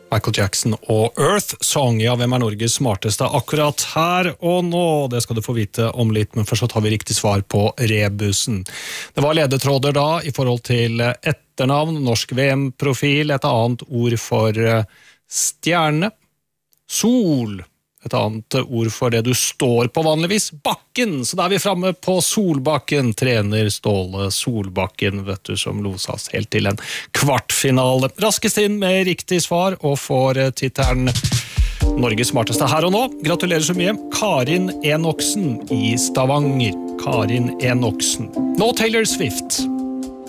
Michael Jackson og Earth Song. Ja, hvem Norges smarteste akkurat her og nå? Det skal du få vite om litt, men først så tar vi riktig svar på rebusen. Det var ledetråder da i forhold til etternavn, norsk VM-profil, et annet ord for stjerne, sol, et annet ord for det du står på vanligvis, bakken, så da vi fremme på Solbakken, trener Ståle Solbakken, vet du, som losas helt til en kvartfinale. Raskest inn med riktig svar, og får tittelen Norges smarteste her og nå. Gratulerer så mye, Karin Enoksen i Stavanger. Karin Enoksen. Nå Taylor Swift.